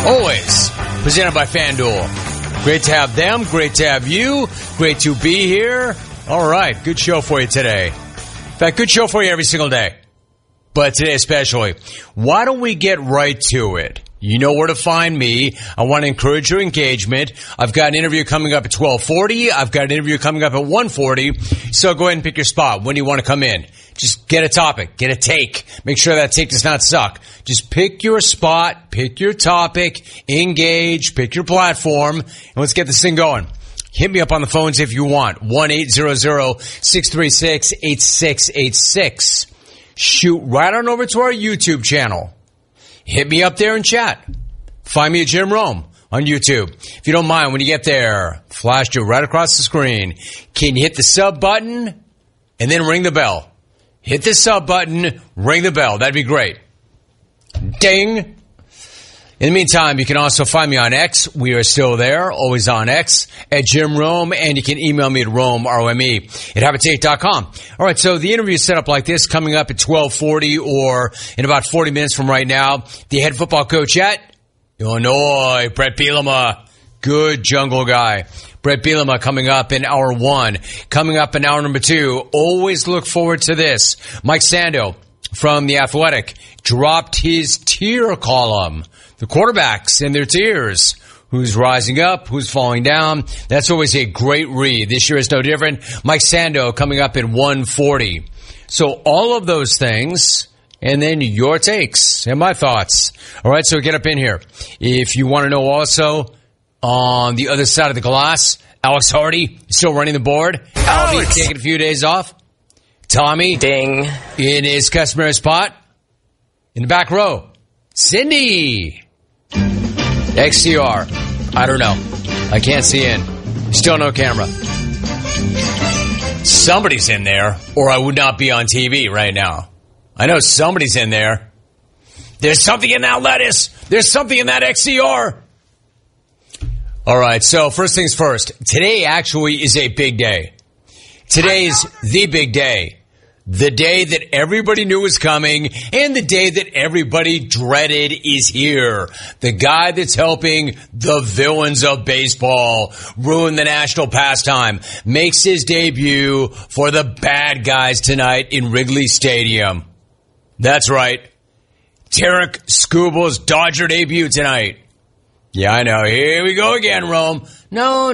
Always presented by FanDuel. Great to have them. Great to have you. Great to be here. All right. Good show for you today. In fact, good show for you every single day. But today especially. Why don't we get right to it? You know where to find me. I want to encourage your engagement. I've got an interview coming up at 12:40. I've got an interview coming up at 1:40. So go ahead and pick your spot. When do you want to come in? Just get a topic. Get a take. Make sure that take does not suck. Just pick your spot. Pick your topic. Engage. Pick your platform. And let's get this thing going. Hit me up on the phones if you want. 1-800-636-8686. Shoot right on over to our YouTube channel. Hit me up there and chat. Find me at Jim Rome on YouTube. If you don't mind, when you get there, flash you right across the screen. Can you hit the sub button and then ring the bell? Hit the sub button, ring the bell. That'd be great. Ding. In the meantime, you can also find me on X. We are still there, always on X, at Jim Rome, and you can email me at Rome, R-O-M-E, at Habitate.com. All right, so the interview is set up like this, coming up at 12:40 or in about 40 minutes from right now. The head football coach at Illinois, Bret Bielema, good jungle guy. Bret Bielema coming up in hour one. Coming up in hour number two, always look forward to this. Mike Sando from The Athletic dropped his tier column. The quarterbacks and their tiers. Who's rising up? Who's falling down? That's always a great read. This year is no different. Mike Sando coming up in 1:40. So all of those things, and then your takes and my thoughts. All right, so get up in here. If you want to know also, on the other side of the glass, Alex Hardy still running the board. Albie taking a few days off. Tommy. Ding. In his customary spot. In the back row. Cindy. XCR. I don't know. I can't see in. Still no camera. Somebody's in there, or I would not be on TV right now. I know somebody's in there. There's something in that lettuce. There's something in that XCR. All right, so first things first. Today actually is a big day. Today's the big day. The day that everybody knew was coming and the day that everybody dreaded is here. The guy that's helping the villains of baseball ruin the national pastime makes his debut for the bad guys tonight in Wrigley Stadium. That's right. Tarik Skubal's Dodger debut tonight. Yeah, I know. Here we go again, Rome. No.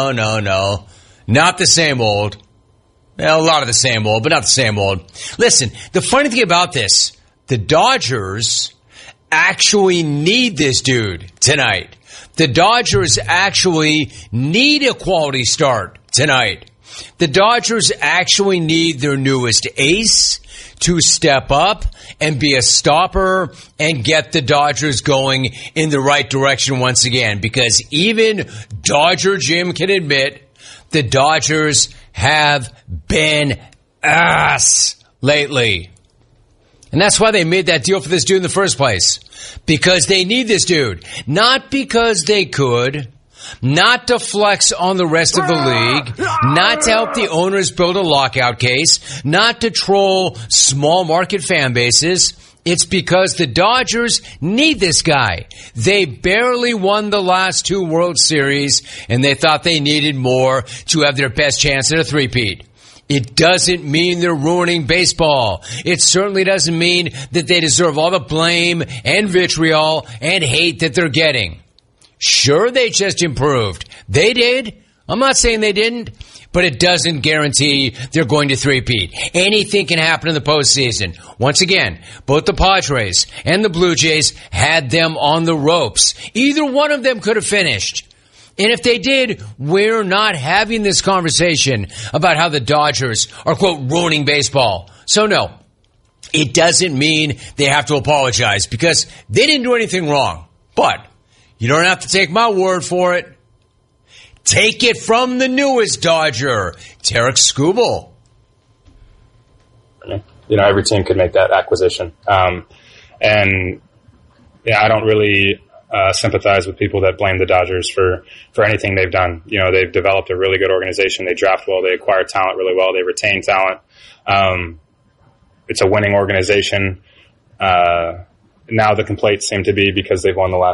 Not the same old. Well, a lot of the same old, but not the same old. Listen, the funny thing about this, the Dodgers actually need this dude tonight. The Dodgers actually need a quality start tonight. The Dodgers actually need their newest ace to step up and be a stopper and get the Dodgers going in the right direction once again. Because even Dodger Jim can admit the Dodgers have been ass lately. And that's why they made that deal for this dude in the first place. Because they need this dude. Not because they could. Not to flex on the rest of the league. Not to help the owners build a lockout case. Not to troll small market fan bases. It's because the Dodgers need this guy. They barely won the last two World Series, and they thought they needed more to have their best chance at a three-peat. It doesn't mean they're ruining baseball. It certainly doesn't mean that they deserve all the blame and vitriol and hate that they're getting. Sure, they just improved. They did. I'm not saying they didn't. But it doesn't guarantee they're going to three-peat. Anything can happen in the postseason. Once again, both the Padres and the Blue Jays had them on the ropes. Either one of them could have finished. And if they did, we're not having this conversation about how the Dodgers are, quote, ruining baseball. So no, it doesn't mean they have to apologize because they didn't do anything wrong. But you don't have to take my word for it. Take it from the newest Dodger, Tarik Skubal. You know, every team could make that acquisition. And yeah, I don't really sympathize with people that blame the Dodgers for anything they've done. You know, they've developed a really good organization. They draft well. They acquire talent really well. They retain talent. It's a winning organization. Now the complaints seem to be because they've won the last